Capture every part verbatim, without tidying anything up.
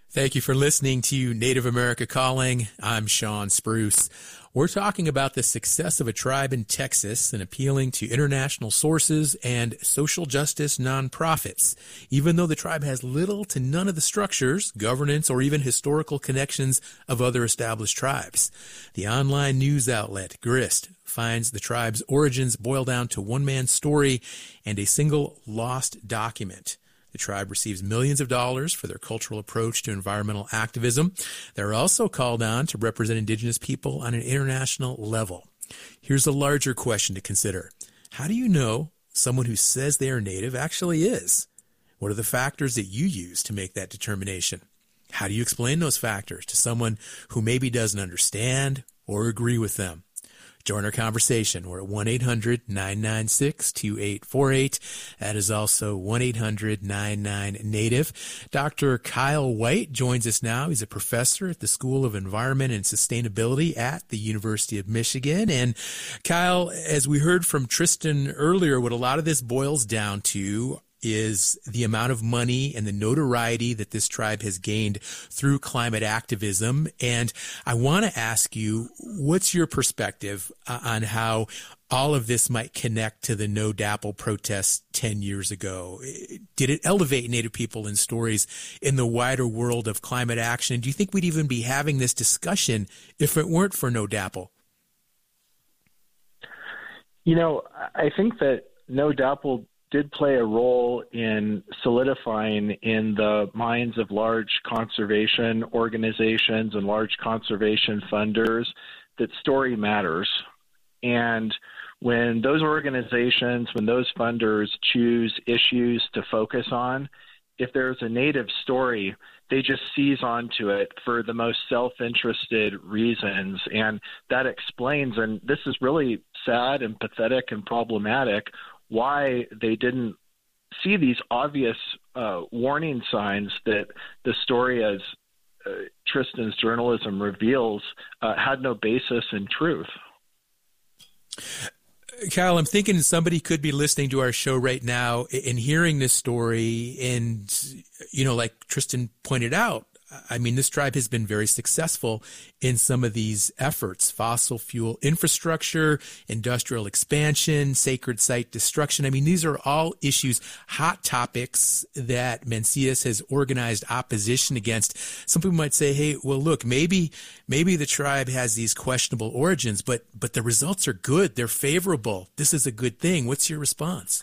Thank you for listening to Native America Calling. I'm Sean Spruce. We're talking about the success of a tribe in Texas and appealing to international sources and social justice nonprofits, even though the tribe has little to none of the structures, governance, or even historical connections of other established tribes. The online news outlet, Grist, finds the tribe's origins boil down to one man's story and a single lost document. The tribe receives millions of dollars for their cultural approach to environmental activism. They're also called on to represent Indigenous people on an international level. Here's a larger question to consider. How do you know someone who says they are Native actually is? What are the factors that you use to make that determination? How do you explain those factors to someone who maybe doesn't understand or agree with them? Join our conversation. We're at one eight hundred nine nine six two eight four eight. That is also one eight hundred nine nine Native. Doctor Kyle White joins us now. He's a professor at the School of Environment and Sustainability at the University of Michigan. And Kyle, as we heard from Tristan earlier, what a lot of this boils down to is the amount of money and the notoriety that this tribe has gained through climate activism. And I want to ask you, what's your perspective uh, on how all of this might connect to the No D A P L protests ten years ago? Did it elevate Native people and stories in the wider world of climate action? Do you think we'd even be having this discussion if it weren't for No D A P L? You know, I think that No D A P L did play a role in solidifying in the minds of large conservation organizations and large conservation funders that story matters. And when those organizations, when those funders choose issues to focus on, if there's a Native story, they just seize onto it for the most self-interested reasons. And that explains, and this is really sad and pathetic and problematic, why they didn't see these obvious uh, warning signs that the story, as uh, Tristan's journalism reveals, uh, had no basis in truth. Kyle, I'm thinking somebody could be listening to our show right now and hearing this story. And, you know, like Tristan pointed out, I mean, this tribe has been very successful in some of these efforts: fossil fuel infrastructure, industrial expansion, sacred site destruction. I mean, these are all issues, hot topics that Mencius has organized opposition against. Some people might say, hey, well, look, maybe maybe the tribe has these questionable origins, but but the results are good. They're favorable. This is a good thing. What's your response?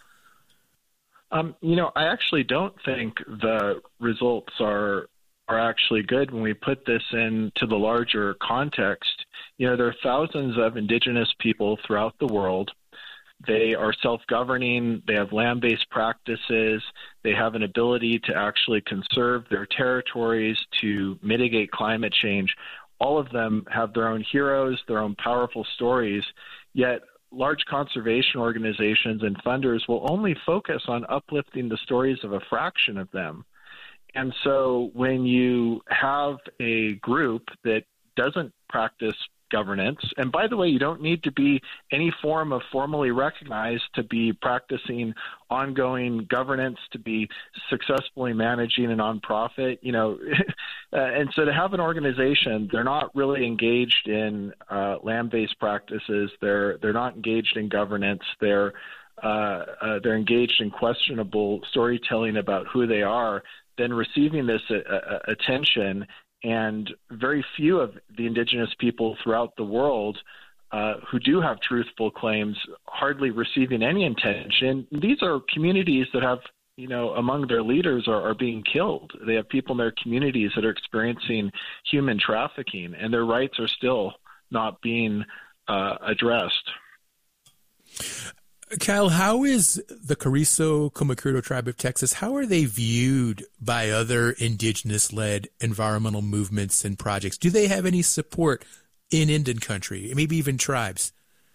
Um, you know, I actually don't think the results are are actually good when we put this into the larger context. You know, there are thousands of Indigenous people throughout the world. They are self-governing. They have land-based practices. They have an ability to actually conserve their territories, to mitigate climate change. All of them have their own heroes, their own powerful stories, yet large conservation organizations and funders will only focus on uplifting the stories of a fraction of them. And so when you have a group that doesn't practice governance, and by the way, you don't need to be any form of formally recognized to be practicing ongoing governance, to be successfully managing a nonprofit, you know, and so to have an organization, they're not really engaged in uh, land-based practices. They're they're not engaged in governance. They're uh, uh, they're engaged in questionable storytelling about who they are. Then receiving this uh, uh, attention, and very few of the Indigenous people throughout the world uh, who do have truthful claims hardly receiving any attention. These are communities that have, you know, among their leaders are, are being killed. They have people in their communities that are experiencing human trafficking, and their rights are still not being uh, addressed. Kyle, how is the Carrizo Comecrudo tribe of Texas, how are they viewed by other indigenous-led environmental movements and projects? Do they have any support in Indian country, maybe even tribes?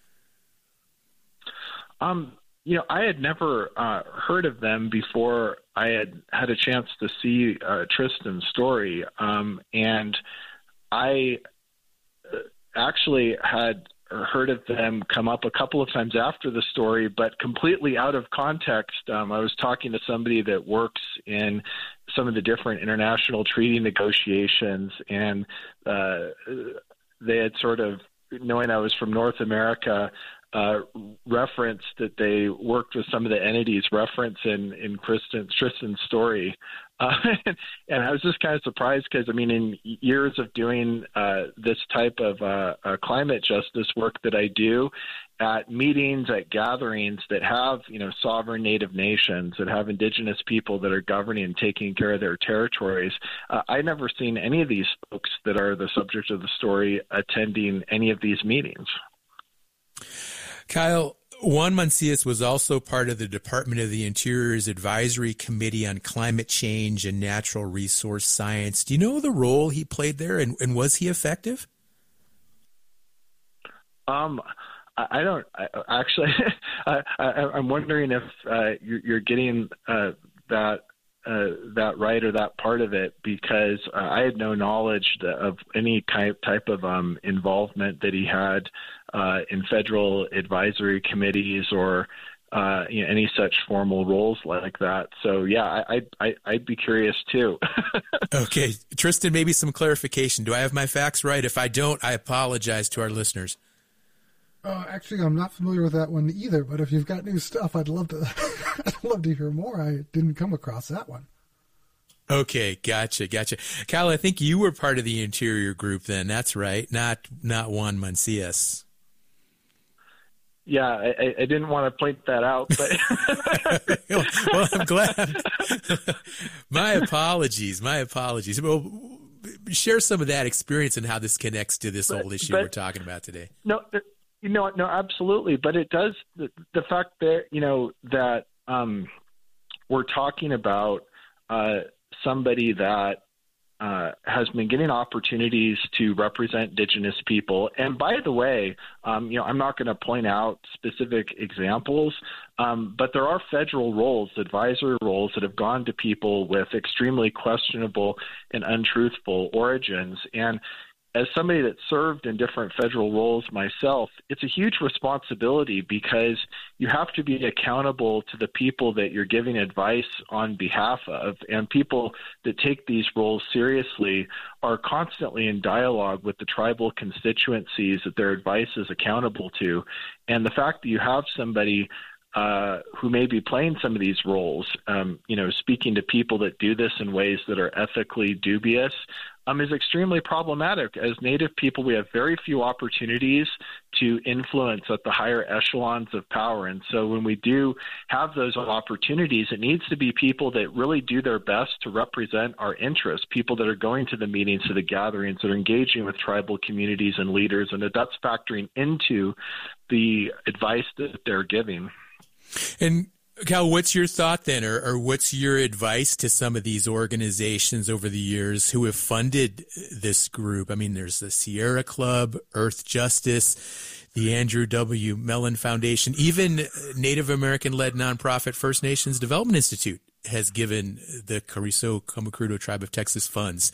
Um, you know, I had never uh, heard of them before I had had a chance to see uh, Tristan's story. Um, and I actually had heard of them come up a couple of times after the story, but completely out of context. Um, I was talking to somebody that works in some of the different international treaty negotiations, and uh, they had sort of, knowing I was from North America, uh, referenced that they worked with some of the entities referenced in, in Kristen, Tristan's story. Uh, and I was just kind of surprised because, I mean, in years of doing uh, this type of uh, uh, climate justice work that I do, at meetings, at gatherings that have, you know, sovereign native nations, that have indigenous people that are governing and taking care of their territories, uh, I've never seen any of these folks that are the subject of the story attending any of these meetings. Kyle, Juan Mancias was also part of the Department of the Interior's Advisory Committee on Climate Change and Natural Resource Science. Do you know the role he played there, and, and was he effective? Um, I don't I, actually. I, I, I'm wondering if uh, you're, you're getting uh, that uh, that right or that part of it, because uh, I had no knowledge of any type type of um, involvement that he had uh, in federal advisory committees or uh, you know, any such formal roles like that. So yeah, I, I I'd be curious too. Okay, Tristan, maybe some clarification. Do I have my facts right? If I don't, I apologize to our listeners. Uh, actually, I'm not familiar with that one either, but if you've got new stuff, I'd love to I'd love to hear more. I didn't come across that one. Okay, gotcha, gotcha. Kyle, I think you were part of the Interior group then. That's right. Not not Juan Mancias. Yeah, I, I didn't want to point that out, but well, I'm glad. My apologies. My apologies. Well, share some of that experience and how this connects to this but, whole issue but, we're talking about today. No, you know, no, absolutely. But it does the, the fact that you know that um, we're talking about uh, somebody that uh, has been getting opportunities to represent Indigenous people. And by the way, um, you know, I'm not going to point out specific examples, um, but there are federal roles, advisory roles that have gone to people with extremely questionable and untruthful origins. And as somebody that served in different federal roles myself, it's a huge responsibility because you have to be accountable to the people that you're giving advice on behalf of. And people that take these roles seriously are constantly in dialogue with the tribal constituencies that their advice is accountable to. And the fact that you have somebody uh, who may be playing some of these roles, um, you know, speaking to people that do this in ways that are ethically dubious, Um, is extremely problematic. As Native people, we have very few opportunities to influence at the higher echelons of power. And so when we do have those opportunities, it needs to be people that really do their best to represent our interests, people that are going to the meetings, to the gatherings, that are engaging with tribal communities and leaders, and that that's factoring into the advice that they're giving. And Cal, what's your thought then, or, or what's your advice to some of these organizations over the years who have funded this group? I mean, there's the Sierra Club, Earth Justice, the Andrew W. Mellon Foundation, even Native American-led nonprofit First Nations Development Institute has given the Carrizo Comecrudo Tribe of Texas funds.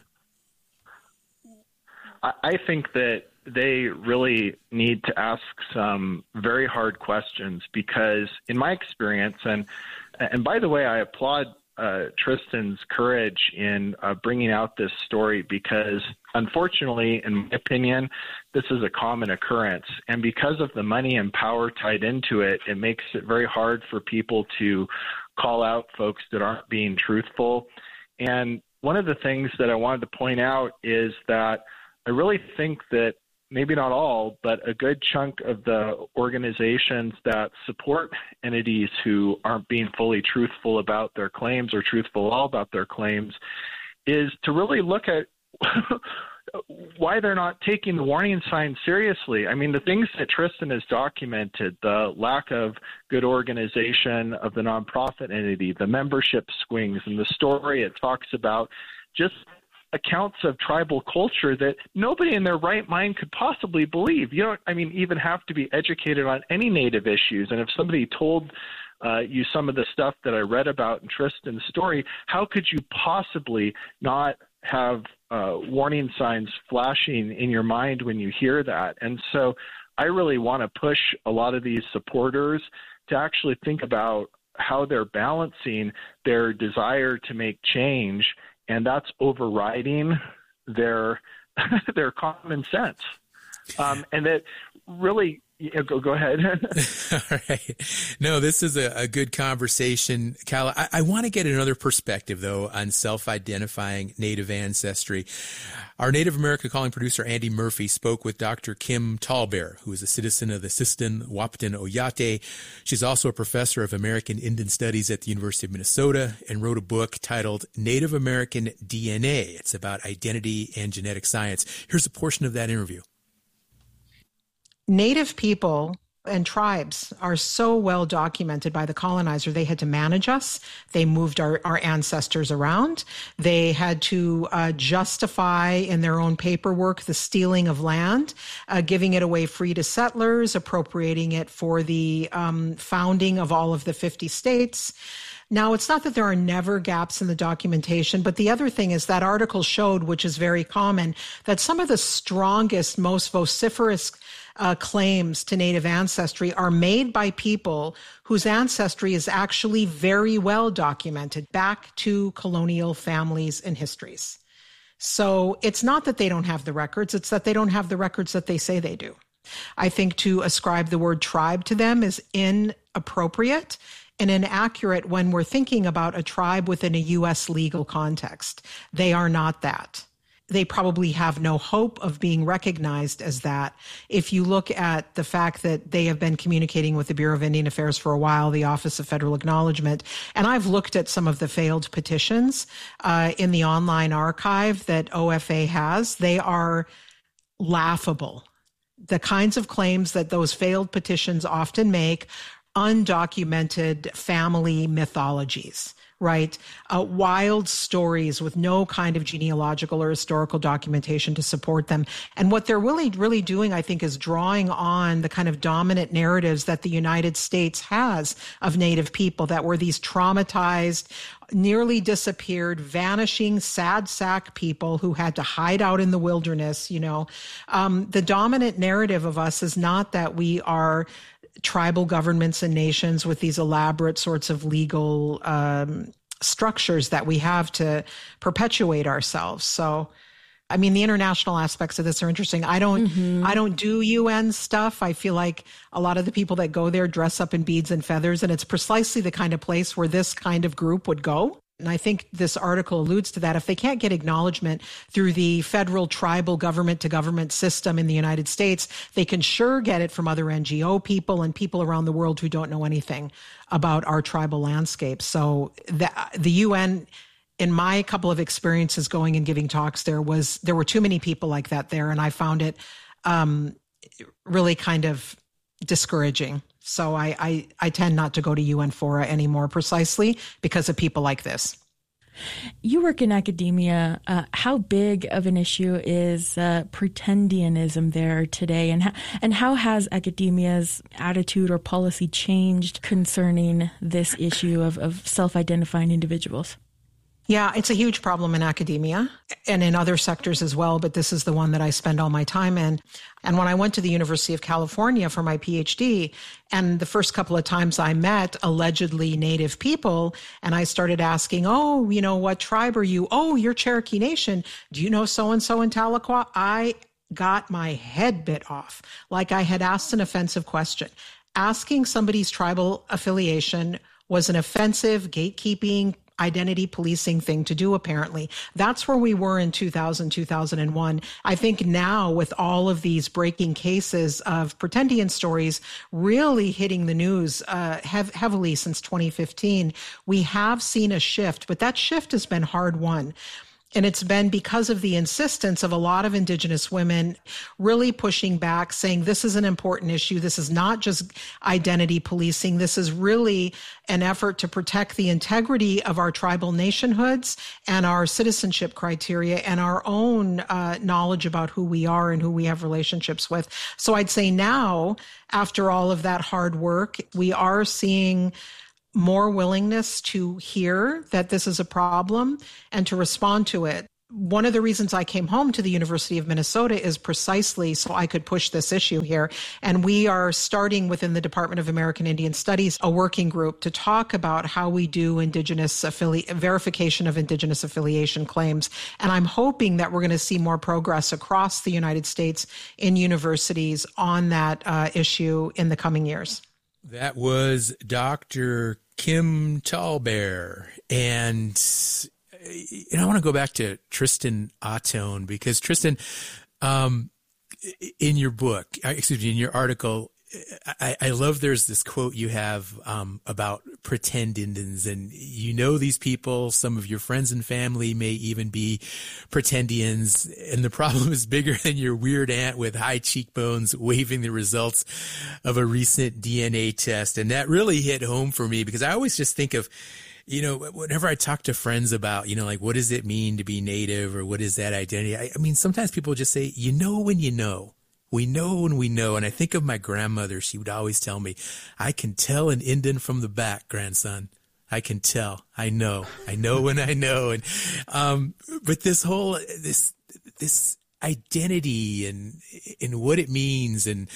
I think that they really need to ask some very hard questions because in my experience, and and by the way, I applaud uh, Tristan's courage in uh, bringing out this story because unfortunately, in my opinion, this is a common occurrence. And because of the money and power tied into it, it makes it very hard for people to call out folks that aren't being truthful. And one of the things that I wanted to point out is that I really think that maybe not all, but a good chunk of the organizations that support entities who aren't being fully truthful about their claims or truthful at all about their claims is to really look at why they're not taking the warning signs seriously. I mean, the things that Tristan has documented, the lack of good organization of the nonprofit entity, the membership swings, and the story it talks about just accounts of tribal culture that nobody in their right mind could possibly believe. You don't, I mean, even have to be educated on any Native issues. And if somebody told uh, you some of the stuff that I read about in Tristan's story, how could you possibly not have uh, warning signs flashing in your mind when you hear that. And so I really want to push a lot of these supporters to actually think about how they're balancing their desire to make change, and that's overriding their their common sense. Um, and that really, yeah, go go ahead. All right. No, this is a, a good conversation, Kyle. I, I want to get another perspective, though, on self-identifying Native ancestry. Our Native America Calling producer, Andy Murphy, spoke with Doctor Kim Tallbear, who is a citizen of the Sisseton Wahpeton Oyate. She's also a professor of American Indian Studies at the University of Minnesota and wrote a book titled Native American D N A. It's about identity and genetic science. Here's a portion of that interview. Native people and tribes are so well documented by the colonizer. They had to manage us. They moved our, our ancestors around. They had to uh, justify in their own paperwork the stealing of land, uh, giving it away free to settlers, appropriating it for the um, founding of all of the fifty states. Now, it's not that there are never gaps in the documentation, but the other thing is that article showed, which is very common, that some of the strongest, most vociferous uh, claims to Native ancestry are made by people whose ancestry is actually very well documented back to colonial families and histories. So it's not that they don't have the records, it's that they don't have the records that they say they do. I think to ascribe the word tribe to them is inappropriate and inaccurate when we're thinking about a tribe within a U S legal context. They are not that. They probably have no hope of being recognized as that. If you look at the fact that they have been communicating with the Bureau of Indian Affairs for a while, the Office of Federal Acknowledgement, and I've looked at some of the failed petitions uh, in the online archive that O F A has, they are laughable. The kinds of claims that those failed petitions often make, undocumented family mythologies, right? Uh, wild stories with no kind of genealogical or historical documentation to support them. And what they're really, really doing, I think, is drawing on the kind of dominant narratives that the United States has of Native people, that were these traumatized, nearly disappeared, vanishing, sad sack people who had to hide out in the wilderness, you know. Um, the dominant narrative of us is not that we are tribal governments and nations with these elaborate sorts of legal um, structures that we have to perpetuate ourselves. So, I mean, the international aspects of this are interesting. I don't, mm-hmm. I don't do U N stuff. I feel like a lot of the people that go there dress up in beads and feathers, and it's precisely the kind of place where this kind of group would go. And I think this article alludes to that. If they can't get acknowledgement through the federal tribal government to government system in the United States, they can sure get it from other N G O people and people around the world who don't know anything about our tribal landscape. So the, the U N, in my couple of experiences going and giving talks there, was there were too many people like that there, and I found it um, really kind of discouraging. So I, I, I tend not to go to U N Fora anymore, precisely because of people like this. You work in academia. Uh, how big of an issue is uh, pretendianism there today? And how, and how has academia's attitude or policy changed concerning this issue of, of self-identifying individuals? Yeah, it's a huge problem in academia and in other sectors as well, but this is the one that I spend all my time in. And when I went to the University of California for my PhD, and the first couple of times I met allegedly Native people, and I started asking, oh, you know, what tribe are you? Oh, you're Cherokee Nation. Do you know so-and-so in Tahlequah? I got my head bit off, like I had asked an offensive question. Asking somebody's tribal affiliation was an offensive, gatekeeping, identity policing thing to do, apparently. That's where we were in two thousand, two thousand one. I think now, with all of these breaking cases of pretendian stories really hitting the news uh, hev- heavily since twenty fifteen, we have seen a shift, but that shift has been hard won. And it's been because of the insistence of a lot of Indigenous women really pushing back, saying this is an important issue. This is not just identity policing. This is really an effort to protect the integrity of our tribal nationhoods and our citizenship criteria and our own uh, knowledge about who we are and who we have relationships with. So I'd say now, after all of that hard work, we are seeing more willingness to hear that this is a problem and to respond to it. one of the reasons I came home to the University of Minnesota is precisely so I could push this issue here. And we are starting within the Department of American Indian Studies a working group to talk about how we do Indigenous affili- verification of Indigenous affiliation claims. And I'm hoping that we're going to see more progress across the United States in universities on that uh, issue in the coming years. That was Doctor Kim Tallbear. And And I want to go back to Tristan Ottone because Tristan, um, in your book, excuse me, in your article, I, I love there's this quote you have um, about pretend Indians, and you know these people. Some of your friends and family may even be pretendians, and the problem is bigger than your weird aunt with high cheekbones waving the results of a recent D N A test. And that really hit home for me because I always just think of, you know, whenever I talk to friends about, you know, like, what does it mean to be Native or what is that identity? I, I mean, sometimes people just say, you know, when you know, we know when we know. And I think of my grandmother. She would always tell me, I can tell an Indian from the back, grandson. I can tell. I know. I know when I know. And, um, but this whole, this, this identity and, and what it means and,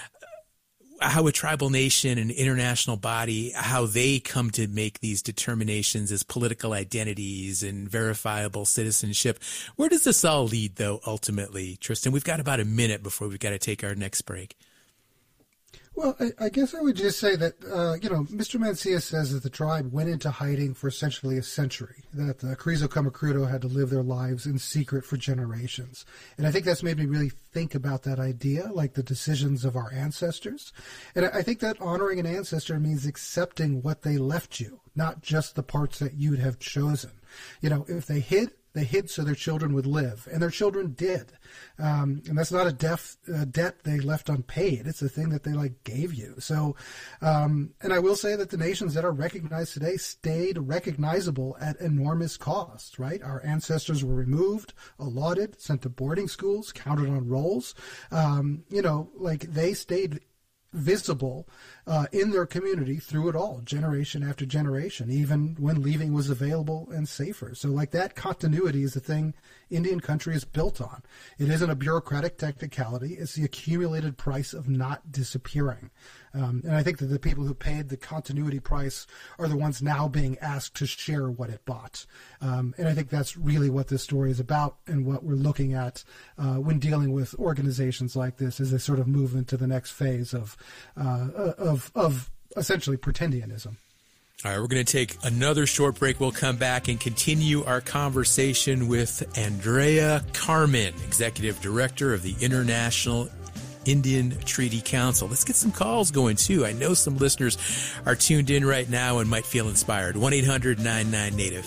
how a tribal nation and international body, how they come to make these determinations as political identities and verifiable citizenship. Where does this all lead, though, ultimately, Tristan? We've got about a minute before we've got to take our next break. Well, I, I guess I would just say that, uh, you know, Mister Mancia says that the tribe went into hiding for essentially a century, that the Carrizo Comecrudo had to live their lives in secret for generations. And I think that's made me really think about that idea, like the decisions of our ancestors. And I think that honoring an ancestor means accepting what they left you, not just the parts that you'd have chosen. You know, if they hid, they hid so their children would live, and their children did. Um, and that's not a def, uh, debt they left unpaid. It's a thing that they like gave you. So, um, and I will say that the nations that are recognized today stayed recognizable at enormous cost, right? Our ancestors were removed, allotted, sent to boarding schools, counted on rolls. Um, you know, like they stayed visible uh, in their community through it all, generation after generation, even when leaving was available and safer. So like that continuity is the thing Indian country is built on. It isn't a bureaucratic technicality. It's the accumulated price of not disappearing. Um, and I think that the people who paid the continuity price are the ones now being asked to share what it bought. Um, and I think that's really what this story is about and what we're looking at uh, when dealing with organizations like this as they sort of move into the next phase of uh, of, of essentially pretendianism. All right, we're going to take another short break. We'll come back and continue our conversation with Andrea Carmen, Executive Director of the International Indian Treaty Council. Let's get some calls going, too. I know some listeners are tuned in right now and might feel inspired. one eight hundred nine nine native.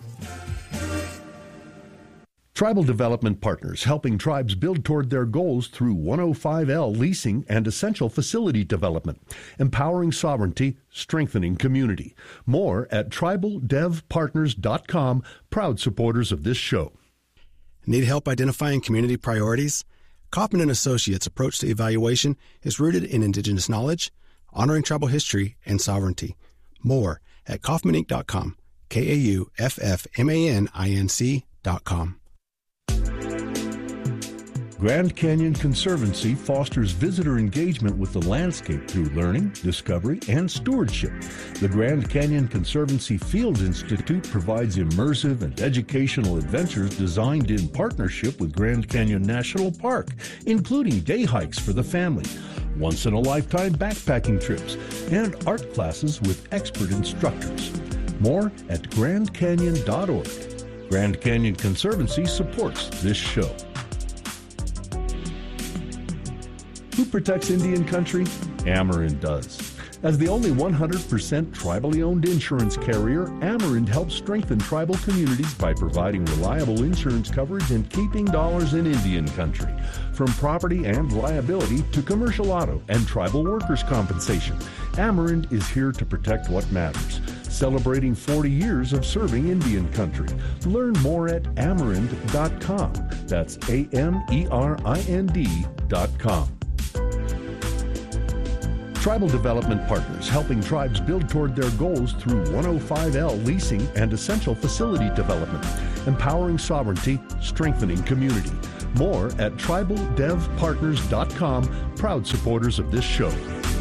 Tribal Development Partners, helping tribes build toward their goals through one oh five L leasing and essential facility development, empowering sovereignty, strengthening community. More at tribal dev partners dot com, proud supporters of this show. Need help identifying community priorities? Kaufman and Associates' approach to evaluation is rooted in Indigenous knowledge, honoring tribal history, and sovereignty. More at kaufman inc dot com, K A U F F M A N I N C dot com. Grand Canyon Conservancy fosters visitor engagement with the landscape through learning, discovery, and stewardship. The Grand Canyon Conservancy Fields Institute provides immersive and educational adventures designed in partnership with Grand Canyon National Park, including day hikes for the family, once-in-a-lifetime backpacking trips, and art classes with expert instructors. More at grand canyon dot org. Grand Canyon Conservancy supports this show. Who protects Indian country? Amerind does. As the only one hundred percent tribally owned insurance carrier, Amerind helps strengthen tribal communities by providing reliable insurance coverage and keeping dollars in Indian country. From property and liability to commercial auto and tribal workers' compensation, Amerind is here to protect what matters. Celebrating forty years of serving Indian country. Learn more at amerind dot com. That's A M E R I N D dot com. Tribal Development Partners, helping tribes build toward their goals through one oh five L leasing and essential facility development, empowering sovereignty, strengthening community. More at tribal dev partners dot com, proud supporters of this show.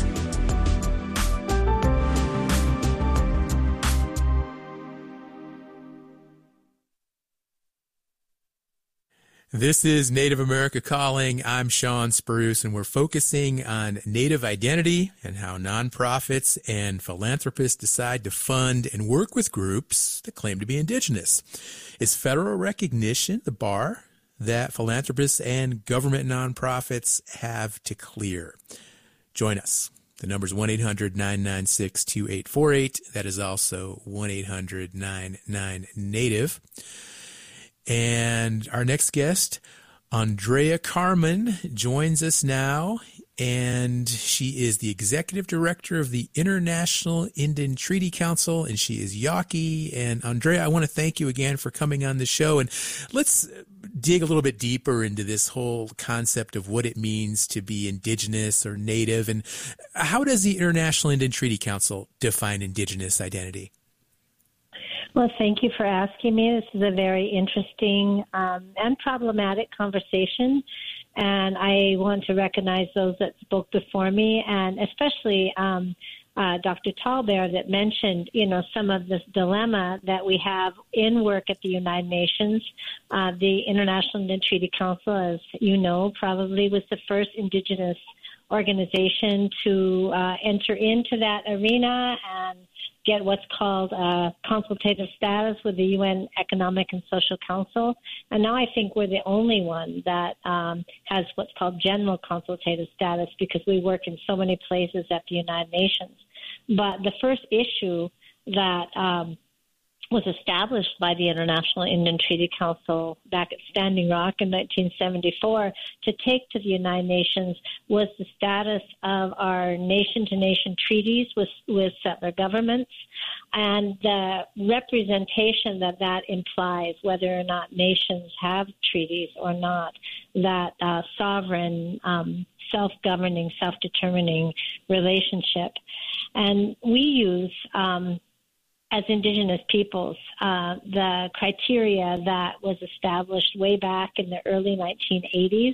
This is Native America Calling. I'm Sean Spruce, and we're focusing on Native identity and how nonprofits and philanthropists decide to fund and work with groups that claim to be indigenous. Is federal recognition the bar that philanthropists and government nonprofits have to clear? Join us. The number is one eight hundred nine nine six two eight four eight. That is also one eight hundred nine nine Native. And our next guest, Andrea Carmen, joins us now, and she is the executive director of the International Indian Treaty Council, and she is Yaqui. And Andrea, I want to thank you again for coming on the show, and let's dig a little bit deeper into this whole concept of what it means to be indigenous or native, and how does the International Indian Treaty Council define indigenous identity? Well, thank you for asking me. This is a very interesting um, and problematic conversation, and I want to recognize those that spoke before me, and especially um, uh, Doctor Tallbear that mentioned, you know, some of this dilemma that we have in work at the United Nations. Uh, the International Indian Treaty Council, as you know, probably was the first indigenous organization to uh, enter into that arena and get what's called a consultative status with the U N Economic and Social Council. And now I think we're the only one that um, has what's called general consultative status because we work in so many places at the United Nations. But the first issue that um, was established by the International Indian Treaty Council back at Standing Rock in nineteen seventy-four to take to the United Nations was the status of our nation-to-nation treaties with, with settler governments and the representation that that implies, whether or not nations have treaties or not, that uh, sovereign, um, self-governing, self-determining relationship. And we use um, as Indigenous peoples, uh, the criteria that was established way back in the early nineteen eighties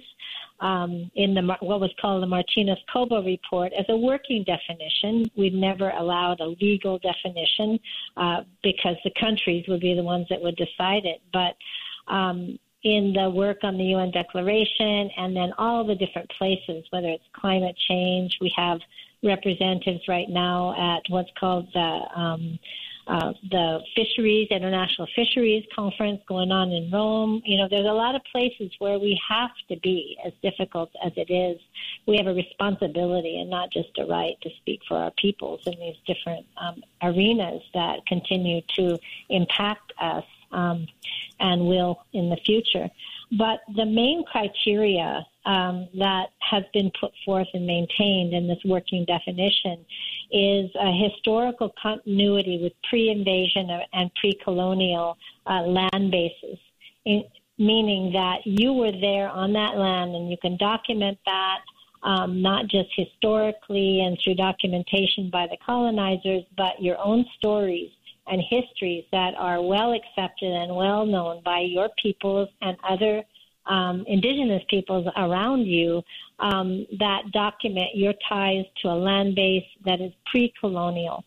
um, in the what was called the Martinez-Cobo Report as a working definition. We'd never allowed a legal definition uh, because the countries would be the ones that would decide it. But um, in the work on the U N Declaration and then all the different places, whether it's climate change, we have representatives right now at what's called the um, Uh, the Fisheries, International Fisheries Conference going on in Rome. You know, there's a lot of places where we have to be, as difficult as it is. We have a responsibility and not just a right to speak for our peoples in these different um, arenas that continue to impact us um, and will in the future. But the main criteria um, that has been put forth and maintained in this working definition is a historical continuity with pre-invasion and pre-colonial uh, land bases, in, meaning that you were there on that land and you can document that um, not just historically and through documentation by the colonizers, but your own stories and histories that are well accepted and well known by your peoples and other um, indigenous peoples around you um, that document your ties to a land base that is pre-colonial.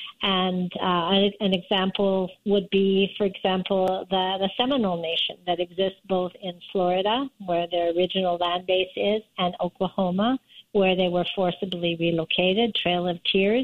And uh, an example would be, for example, the, the Seminole Nation that exists both in Florida, where their original land base is, and Oklahoma, where they were forcibly relocated, Trail of Tears.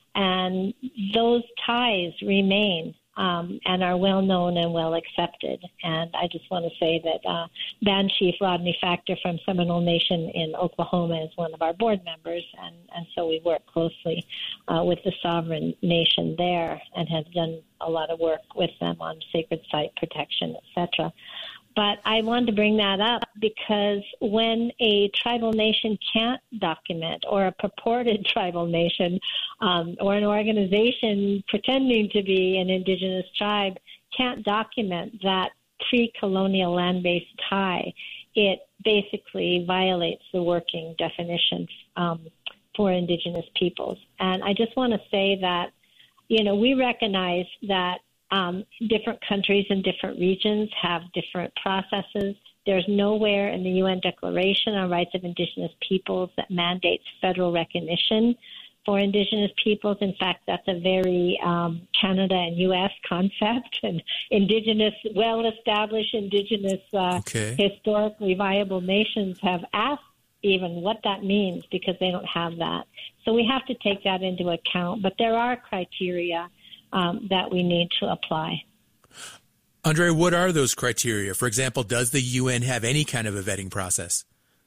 And those ties remain um, and are well known and well accepted. And I just want to say that uh, Band Chief Rodney Factor from Seminole Nation in Oklahoma is one of our board members, and, and so we work closely uh, with the sovereign nation there and have done a lot of work with them on sacred site protection, et cetera. But I wanted to bring that up because when a tribal nation can't document, or a purported tribal nation, um, or an organization pretending to be an indigenous tribe can't document that pre-colonial land-based tie, it basically violates the working definition um, for Indigenous peoples. And I just want to say that, you know, we recognize that um, different countries and different regions have different processes. There's nowhere in the U N Declaration on Rights of Indigenous Peoples that mandates federal recognition for Indigenous peoples. In fact, that's a very um, Canada and U S concept, and Indigenous, well-established Indigenous, uh, okay. historically viable nations have asked even what that means because they don't have that. So we have to take that into account. But there are criteria um, that we need to apply. Andre, what are those criteria? For example, does the U N have any kind of a vetting process?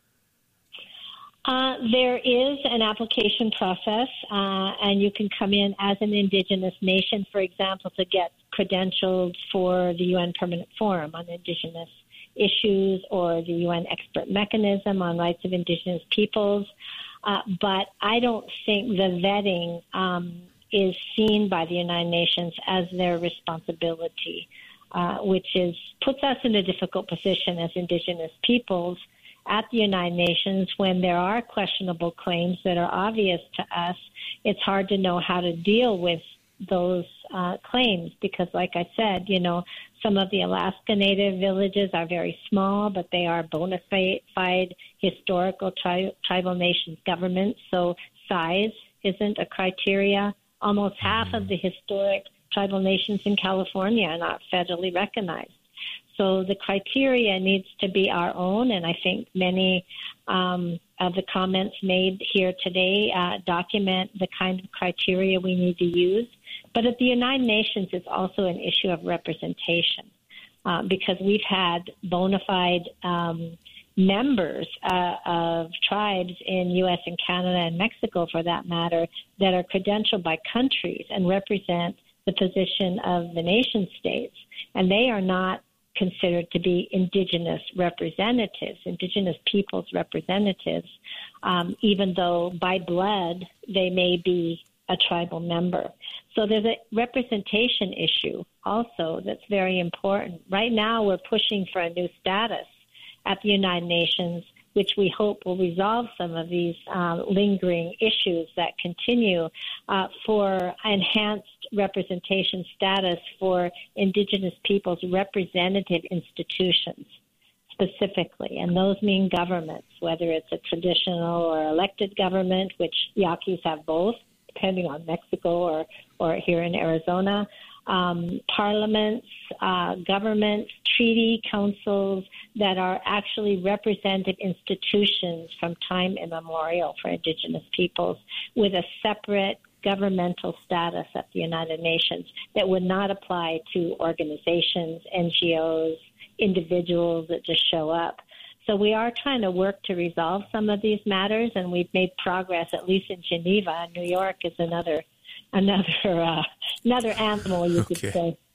Uh, there is an application process, uh, and you can come in as an Indigenous nation, for example, to get credentialed for the U N Permanent Forum on Indigenous issues or the U N Expert Mechanism on Rights of Indigenous Peoples. Uh, but I don't think the vetting um, is seen by the United Nations as their responsibility, uh, which is puts us in a difficult position as Indigenous peoples at the United Nations when there are questionable claims that are obvious to us. It's hard to know how to deal with those uh, claims because, like I said, you know, some of the Alaska Native villages are very small, but they are bona fide historical tri- tribal nations governments, so size isn't a criteria. Almost half of the historic tribal nations in California are not federally recognized. So the criteria needs to be our own, and I think many um, of the comments made here today uh, document the kind of criteria we need to use. But at the United Nations, it's also an issue of representation uh, because we've had bona fide um, members uh, of tribes in U S and Canada and Mexico, for that matter, that are credentialed by countries and represent the position of the nation states, and they are not considered to be Indigenous representatives, Indigenous peoples representatives, um, even though by blood they may be a tribal member. So there's a representation issue also that's very important. Right now we're pushing for a new status at the United Nations, which we hope will resolve some of these uh, lingering issues that continue uh, for enhanced representation status for Indigenous peoples' representative institutions specifically. And those mean governments, whether it's a traditional or elected government, which Yaquis have both, depending on Mexico or, or here in Arizona, um, parliaments, uh, governments, treaty councils that are actually representative institutions from time immemorial for Indigenous peoples with a separate governmental status at the United Nations that would not apply to organizations, N G Os, individuals that just show up. So we are trying to work to resolve some of these matters, and we've made progress, at least in Geneva. New York is another another uh, another animal, you okay. could say.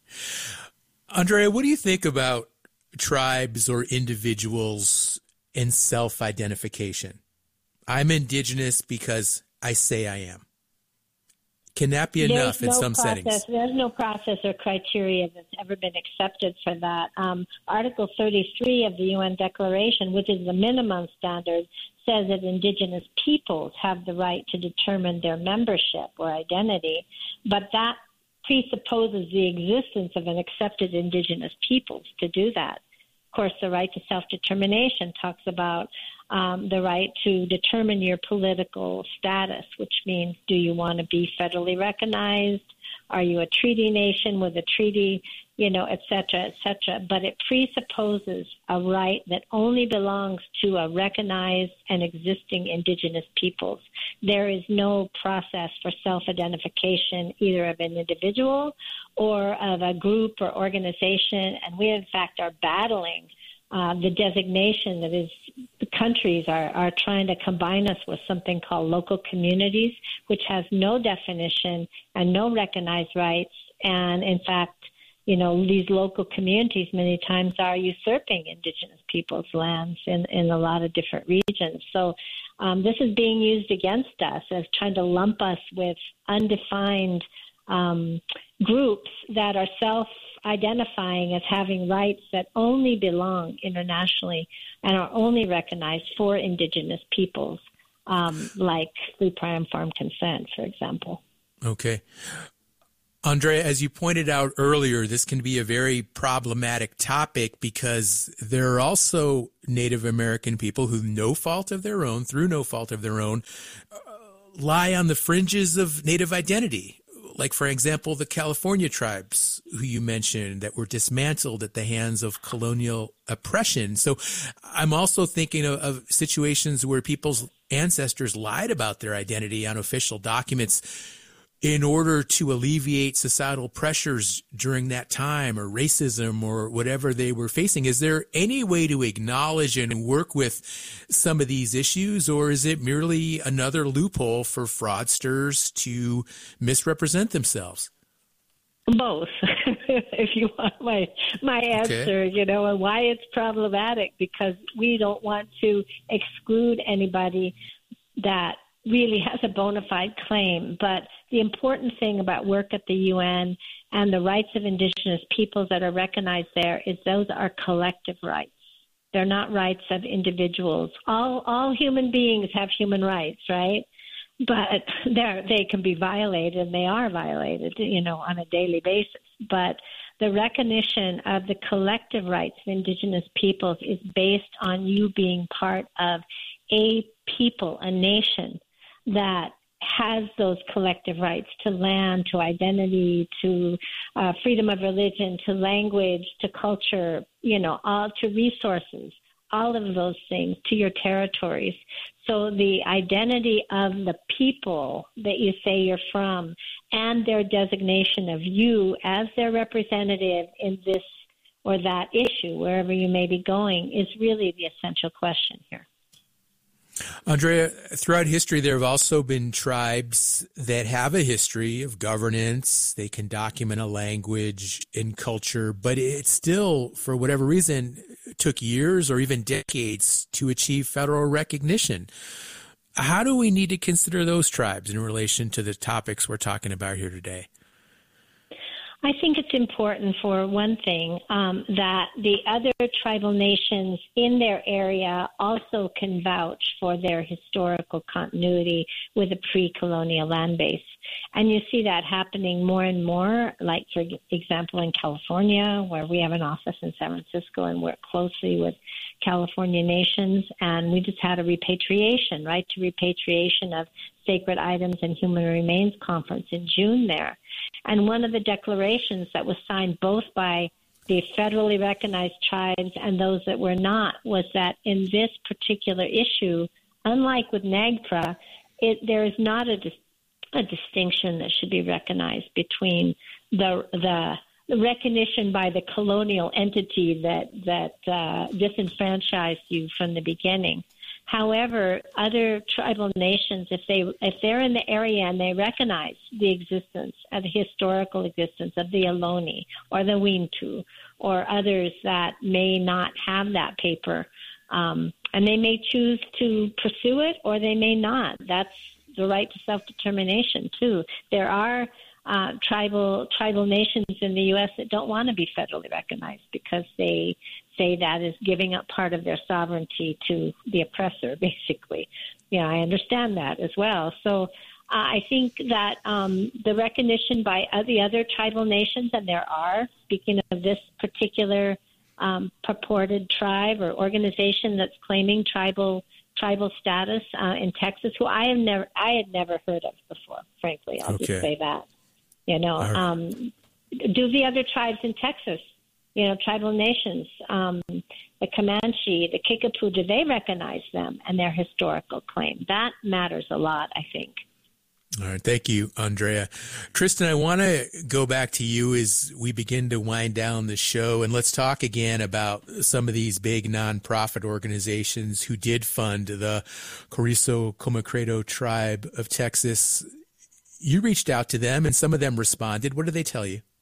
Andrea, what do you think about tribes or individuals and self-identification? I'm Indigenous because I say I am. Can that be enough There's in no some process, settings? There's no process or criteria that's ever been accepted for that. Um, Article thirty-three of the U N Declaration, which is the minimum standard, says that Indigenous peoples have the right to determine their membership or identity, but that presupposes the existence of an accepted Indigenous peoples to do that. Of course, the right to self-determination talks about um, the right to determine your political status, which means, do you want to be federally recognized? Are you a treaty nation with a treaty, you know, et cetera, et cetera? But it presupposes a right that only belongs to a recognized and existing Indigenous peoples. There is no process for self-identification either of an individual or of a group or organization, and we, in fact, are battling uh, the designation that is the countries are, are trying to combine us with something called local communities, which has no definition and no recognized rights. And in fact, you know, these local communities many times are usurping Indigenous peoples' lands in, in a lot of different regions. So um, this is being used against us as trying to lump us with undefined um, groups that are self-identifying as having rights that only belong internationally and are only recognized for Indigenous peoples. um, like the prior informed consent, for example. Okay. Andrea, as you pointed out earlier, this can be a very problematic topic because there are also Native American people who, no fault of their own, through no fault of their own, uh, lie on the fringes of Native identity. Like, for example, the California tribes who you mentioned that were dismantled at the hands of colonial oppression. So I'm also thinking of, of situations where people's ancestors lied about their identity on official documents in order to alleviate societal pressures during that time, or racism, or whatever they were facing. Is there any way to acknowledge and work with some of these issues, or is it merely another loophole for fraudsters to misrepresent themselves? Both, if you want my my answer, okay. You know, and why it's problematic, because we don't want to exclude anybody that really has a bona fide claim. But the important thing about work at the U N and the rights of Indigenous peoples that are recognized there is those are collective rights. They're not rights of individuals. All all human beings have human rights, right? But they're, they can be violated, and they are violated, you know, on a daily basis. But the recognition of the collective rights of Indigenous peoples is based on you being part of a people, a nation that has those collective rights to land, to identity, to uh, freedom of religion, to language, to culture, you know, all to resources, all of those things, to your territories. So the identity of the people that you say you're from and their designation of you as their representative in this or that issue, wherever you may be going, is really the essential question here. Andrea, throughout history, there have also been tribes that have a history of governance. They can document a language and culture, but it still, for whatever reason, took years or even decades to achieve federal recognition. How do we need to consider those tribes in relation to the topics we're talking about here today? I think it's important, for one thing, um, that the other tribal nations in their area also can vouch for their historical continuity with a pre-colonial land base. And you see that happening more and more, like, for example, in California, where we have an office in San Francisco and work closely with California nations. And we just had a repatriation, right, to repatriation of sacred items and human remains conference in June there. And one of the declarations that was signed both by the federally recognized tribes and those that were not was that in this particular issue, unlike with NAGPRA, it, there is not a, dis- a distinction that should be recognized between the the the recognition by the colonial entity that that uh, disenfranchised you from the beginning. However, other tribal nations, if they if they're in the area and they recognize the existence of the historical existence of the Ohlone or the Wintu or others that may not have that paper, um, and they may choose to pursue it or they may not. That's the right to self-determination too. There are uh, tribal tribal nations in the U S that don't want to be federally recognized because they say that is giving up part of their sovereignty to the oppressor, basically. Yeah, I understand that as well. So uh, I think that um, the recognition by uh, the other tribal nations, and there are, speaking of this particular um, purported tribe or organization that's claiming tribal tribal status uh, in Texas, who I have never, I had never heard of before. Frankly, I'll okay. just say that. You know, right. um, do the other tribes in Texas? You know, tribal nations, um, the Comanche, the Kickapoo, do they recognize them and their historical claim? That matters a lot, I think. All right. Thank you, Andrea. Tristan, I want to go back to you as we begin to wind down the show, and let's talk again about some of these big nonprofit organizations who did fund the Carrizo Comecredo tribe of Texas. You reached out to them, and some of them responded. What did they tell you?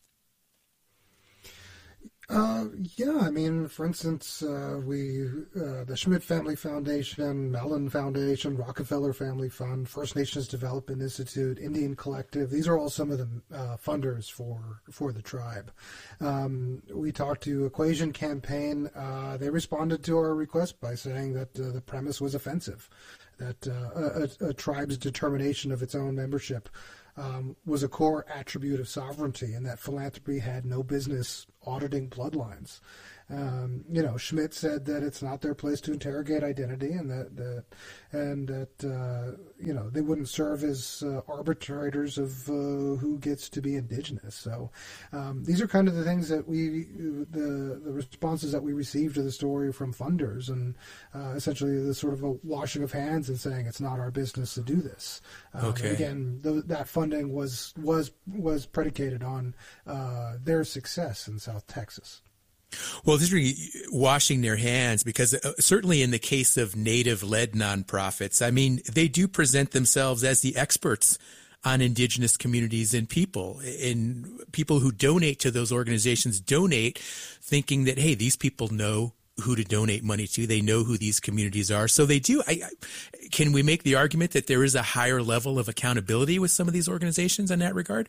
Uh, yeah, I mean, for instance, uh, we, uh, the Schmidt Family Foundation, Mellon Foundation, Rockefeller Family Fund, First Nations Development Institute, Indian Collective, these are all some of the uh, funders for, for the tribe. Um, we talked to Equation Campaign. Uh, they responded to our request by saying that uh, the premise was offensive, that uh, a, a tribe's determination of its own membership um, was a core attribute of sovereignty, and that philanthropy had no business auditing bloodlines. Um, you know, Schmidt said that it's not their place to interrogate identity, and that, that and that uh, you know they wouldn't serve as uh, arbitrators of uh, who gets to be indigenous. So um, these are kind of the things that we, the the responses that we received to the story from funders, and uh, essentially the sort of a washing of hands and saying it's not our business to do this. Um, Okay. Again, th- that funding was was was predicated on uh, their success in South Texas. Well, this is really washing their hands, because uh, certainly in the case of Native-led nonprofits, I mean, they do present themselves as the experts on indigenous communities and people. And people who donate to those organizations donate thinking that, hey, these people know who to donate money to. They know who these communities are. So they do. I, I, can we make the argument that there is a higher level of accountability with some of these organizations in that regard?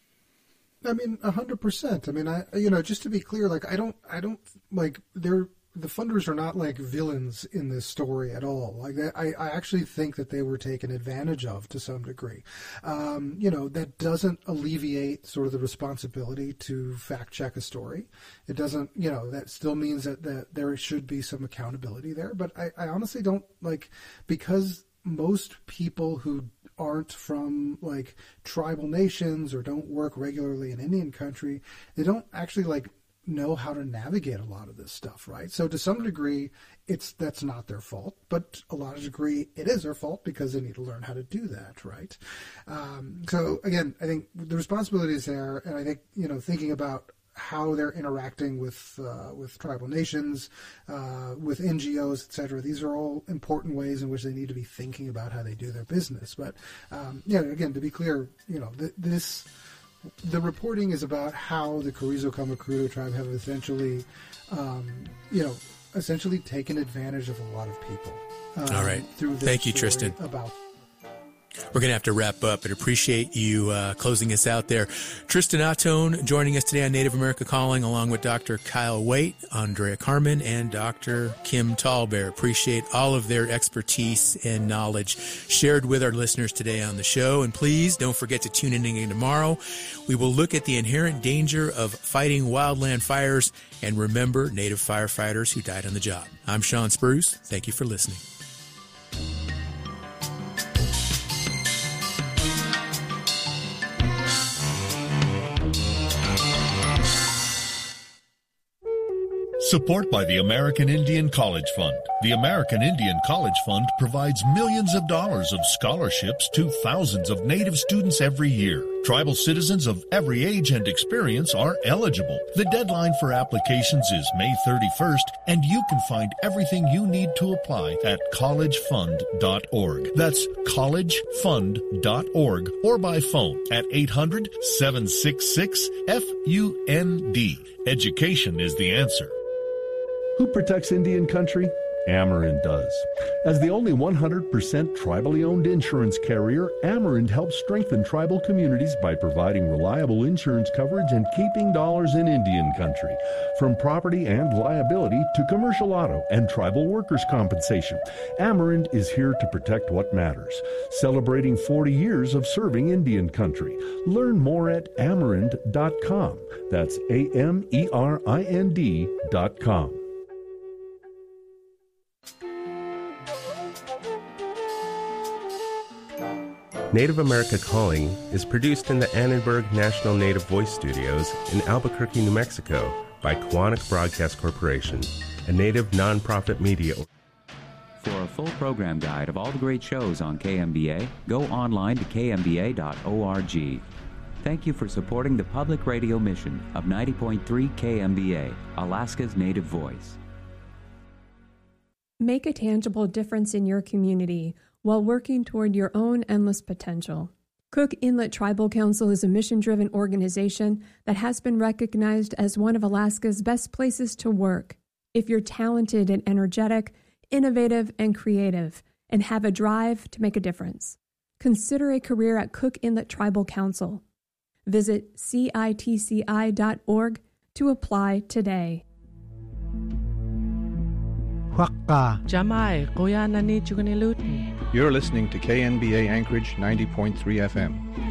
I mean, a hundred percent. I mean, I, you know, just to be clear, like, I don't, I don't, like, they're, the funders are not like villains in this story at all. Like, I, I actually think that they were taken advantage of to some degree. Um, you know, that doesn't alleviate sort of the responsibility to fact check a story. It doesn't, you know, that still means that, that there should be some accountability there. But I, I honestly don't, like, because most people who aren't from like tribal nations or don't work regularly in Indian country, they don't actually like know how to navigate a lot of this stuff, right? So to some degree, it's that's not their fault, but a lot of degree it is their fault because they need to learn how to do that, right? Um, so again, I think the responsibility is there, and I think, you know, thinking about how they're interacting with uh, with tribal nations, uh, with N G Os, et cetera. These are all important ways in which they need to be thinking about how they do their business. But um, yeah, again, to be clear, you know, th- this the reporting is about how the Carrizo-Comecrudo tribe have essentially, um, you know, essentially taken advantage of a lot of people. Um, All right. Through this Thank you, story Tristan. About We're going to have to wrap up, but appreciate you uh, closing us out there. Tristan Atone joining us today on Native America Calling, along with Doctor Kyle Waite, Andrea Carmen, and Doctor Kim Tallbear. Appreciate all of their expertise and knowledge shared with our listeners today on the show. And please don't forget to tune in again tomorrow. We will look at the inherent danger of fighting wildland fires and remember Native firefighters who died on the job. I'm Sean Spruce. Thank you for listening. Support by the American Indian College Fund. The American Indian College Fund provides millions of dollars of scholarships to thousands of Native students every year. Tribal citizens of every age and experience are eligible. The deadline for applications is May thirty-first, and you can find everything you need to apply at college fund dot org. That's college fund dot org, or by phone at eight hundred, seven six six, F U N D. Education is the answer. Who protects Indian country? Amerind does. As the only one hundred percent tribally owned insurance carrier, Amerind helps strengthen tribal communities by providing reliable insurance coverage and keeping dollars in Indian country. From property and liability to commercial auto and tribal workers' compensation, Amerind is here to protect what matters. Celebrating forty years of serving Indian country. Learn more at amerind dot com. That's A M E R I N D dot com. Native America Calling is produced in the Annenberg National Native Voice Studios in Albuquerque, New Mexico by Quantic Broadcast Corporation, a native nonprofit media. For a full program guide of all the great shows on K M B A, go online to K M B A dot org. Thank you for supporting the public radio mission of ninety point three K M B A, Alaska's Native Voice. Make a tangible difference in your community while working toward your own endless potential. Cook Inlet Tribal Council is a mission-driven organization that has been recognized as one of Alaska's best places to work. If you're talented and energetic, innovative and creative, and have a drive to make a difference, consider a career at Cook Inlet Tribal Council. Visit C I T C I dot org to apply today. Huakka. Jamai, kuya nani chukanilutin. You're listening to K N B A Anchorage ninety point three F M.